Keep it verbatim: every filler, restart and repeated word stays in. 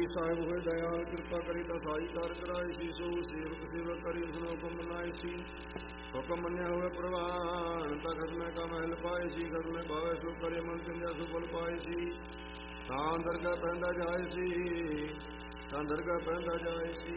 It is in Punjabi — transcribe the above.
ਸਾਹਿਬ ਹੋਏ ਦਇਆਲ ਕਿਰਪਾ ਕਰੀ ਤਾਂ ਸਾਈ ਕਾਰ ਕਰਾਈ ਸੀ। ਸੋ ਸੇਵਕ ਸੇਵਕ ਕਰੀ ਉਸਨੂੰ ਹੁਕਮ ਮਨਾਈ ਸੀ। ਹੁਕਮ ਮੰਨਿਆ ਹੋਵੇ ਪ੍ਰਵਾਨ ਤਾਂ ਖਸਮੇ ਕਾ ਮਹਿਲ ਪਾਏ ਸੀ। ਖਸਮੇ ਭਾਵੇ ਸੋ ਕਰੇ ਮਨ ਚੰਦਿਆ ਸੋ ਬਲ ਪਾਏ ਸੀ। ਤਾਂ ਦਰਗਾਹ ਪੈਂਦਾ ਜਾਏ ਸੀ ਤਾਂ ਦਰਗਾਹ ਪੈਂਦਾ ਜਾਏ ਸੀ।